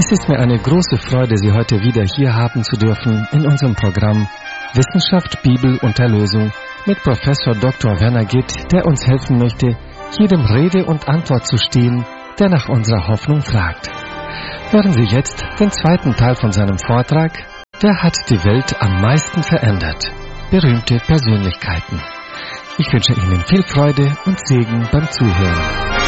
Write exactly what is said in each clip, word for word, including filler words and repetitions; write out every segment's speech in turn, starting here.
Es ist mir eine große Freude, Sie heute wieder hier haben zu dürfen in unserem Programm Wissenschaft, Bibel und Erlösung mit Professor Doktor Werner Gitt, der uns helfen möchte, jedem Rede und Antwort zu stehen, der nach unserer Hoffnung fragt. Hören Sie jetzt den zweiten Teil von seinem Vortrag, Wer hat die Welt am meisten verändert? Berühmte Persönlichkeiten. Ich wünsche Ihnen viel Freude und Segen beim Zuhören.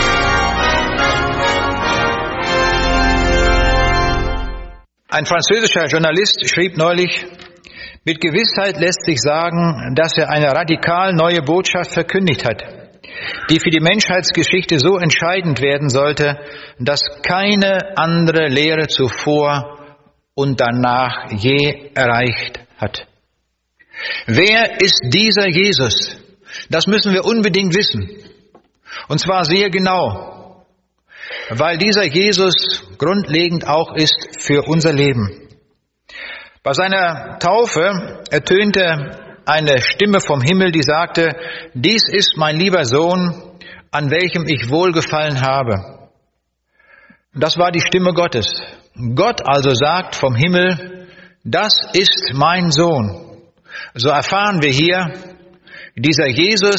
Ein französischer Journalist schrieb neulich, mit Gewissheit lässt sich sagen, dass er eine radikal neue Botschaft verkündigt hat, die für die Menschheitsgeschichte so entscheidend werden sollte, dass keine andere Lehre zuvor und danach je erreicht hat. Wer ist dieser Jesus? Das müssen wir unbedingt wissen. Und zwar sehr genau, weil dieser Jesus grundlegend auch ist für unser Leben. Bei seiner Taufe ertönte eine Stimme vom Himmel, die sagte, dies ist mein lieber Sohn, an welchem ich Wohlgefallen habe. Das war die Stimme Gottes. Gott also sagt vom Himmel, das ist mein Sohn. So erfahren wir hier, dieser Jesus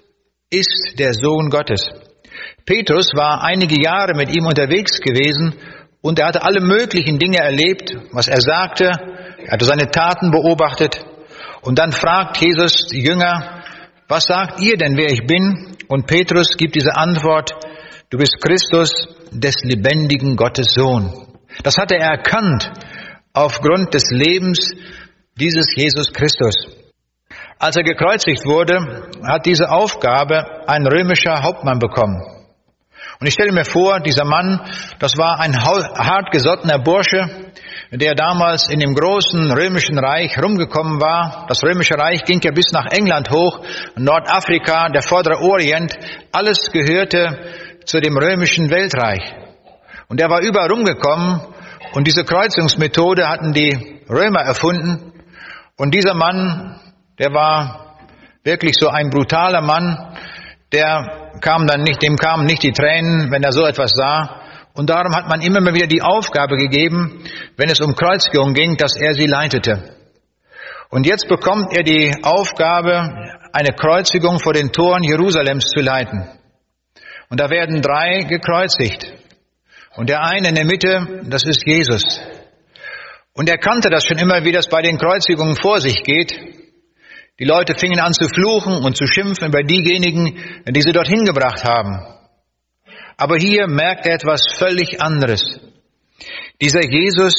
ist der Sohn Gottes. Petrus war einige Jahre mit ihm unterwegs gewesen und er hatte alle möglichen Dinge erlebt, was er sagte, er hatte seine Taten beobachtet und dann fragt Jesus die Jünger, was sagt ihr denn, wer ich bin? Und Petrus gibt diese Antwort, du bist Christus, des lebendigen Gottes Sohn. Das hat er erkannt aufgrund des Lebens dieses Jesus Christus. Als er gekreuzigt wurde, hat diese Aufgabe ein römischer Hauptmann bekommen. Und ich stelle mir vor, dieser Mann, das war ein hartgesottener Bursche, der damals in dem großen römischen Reich rumgekommen war. Das römische Reich ging ja bis nach England hoch, Nordafrika, der vordere Orient, alles gehörte zu dem römischen Weltreich. Und er war überall rumgekommen und diese Kreuzungsmethode hatten die Römer erfunden. Und dieser Mann, der war wirklich so ein brutaler Mann, der kam dann nicht, dem kamen nicht die Tränen, wenn er so etwas sah. Und darum hat man immer mal wieder die Aufgabe gegeben, wenn es um Kreuzigung ging, dass er sie leitete. Und jetzt bekommt er die Aufgabe, eine Kreuzigung vor den Toren Jerusalems zu leiten. Und da werden drei gekreuzigt. Und der eine in der Mitte, das ist Jesus. Und er kannte das schon immer, wie das bei den Kreuzigungen vor sich geht. Die Leute fingen an zu fluchen und zu schimpfen über diejenigen, die sie dorthin gebracht haben. Aber hier merkt er etwas völlig anderes. Dieser Jesus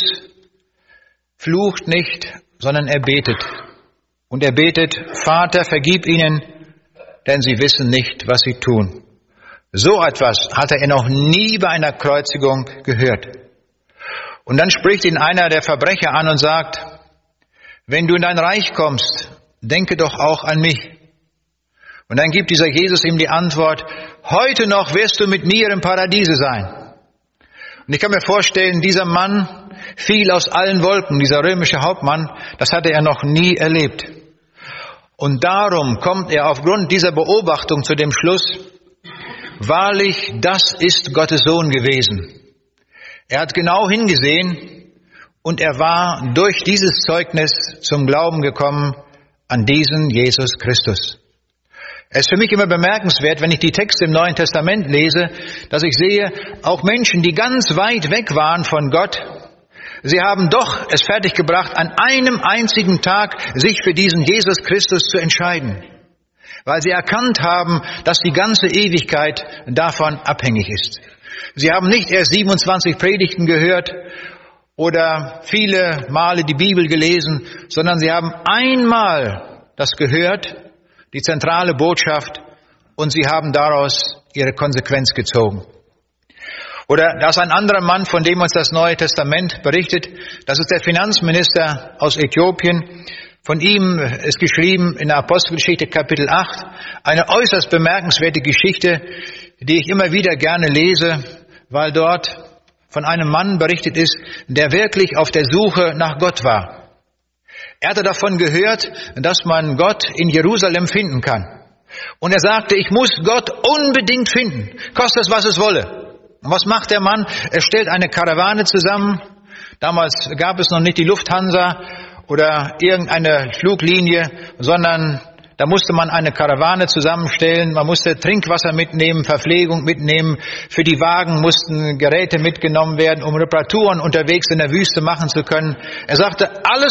flucht nicht, sondern er betet. Und er betet, Vater, vergib ihnen, denn sie wissen nicht, was sie tun. So etwas hatte er noch nie bei einer Kreuzigung gehört. Und dann spricht ihn einer der Verbrecher an und sagt, wenn du in dein Reich kommst, denke doch auch an mich. Und dann gibt dieser Jesus ihm die Antwort, heute noch wirst du mit mir im Paradiese sein. Und ich kann mir vorstellen, dieser Mann fiel aus allen Wolken, dieser römische Hauptmann, das hatte er noch nie erlebt. Und darum kommt er aufgrund dieser Beobachtung zu dem Schluss, wahrlich, das ist Gottes Sohn gewesen. Er hat genau hingesehen und er war durch dieses Zeugnis zum Glauben gekommen an diesen Jesus Christus. Es ist für mich immer bemerkenswert, wenn ich die Texte im Neuen Testament lese, dass ich sehe, auch Menschen, die ganz weit weg waren von Gott, sie haben doch es fertiggebracht, an einem einzigen Tag sich für diesen Jesus Christus zu entscheiden, weil sie erkannt haben, dass die ganze Ewigkeit davon abhängig ist. Sie haben nicht erst siebenundzwanzig Predigten gehört oder viele Male die Bibel gelesen, sondern sie haben einmal das gehört, die zentrale Botschaft, und sie haben daraus ihre Konsequenz gezogen. Oder da ist ein anderer Mann, von dem uns das Neue Testament berichtet, das ist der Finanzminister aus Äthiopien. Von ihm ist geschrieben in der Apostelgeschichte Kapitel acht, eine äußerst bemerkenswerte Geschichte, die ich immer wieder gerne lese, weil dort von einem Mann berichtet ist, der wirklich auf der Suche nach Gott war. Er hatte davon gehört, dass man Gott in Jerusalem finden kann. Und er sagte, ich muss Gott unbedingt finden, koste es, was es wolle. Und was macht der Mann? Er stellt eine Karawane zusammen. Damals gab es noch nicht die Lufthansa oder irgendeine Fluglinie, sondern da musste man eine Karawane zusammenstellen, man musste Trinkwasser mitnehmen, Verpflegung mitnehmen, für die Wagen mussten Geräte mitgenommen werden, um Reparaturen unterwegs in der Wüste machen zu können. Er sagte, alles